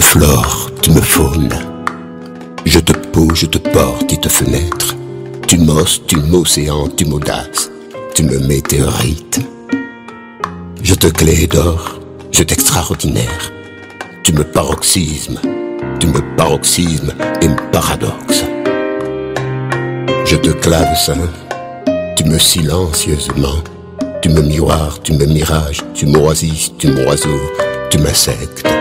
flore, tu me faunes. Je te pose, je te porte, tu te fenêtre. Tu m'osses, tu m'océan, tu m'audaces. Tu me météorites. Je te clé d'or, je t'extraordinaire. Tu me paroxysmes et me paradoxe. Je te clavecin, tu me silencieusement. Tu me miroirs, tu me mirages, tu m'oasis, tu m'oiseaux, tu m'insectes.